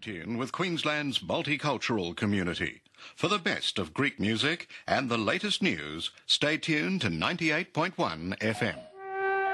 tune with Queensland's multicultural community. For the best of Greek music and the latest news, stay tuned to 98.1 FM.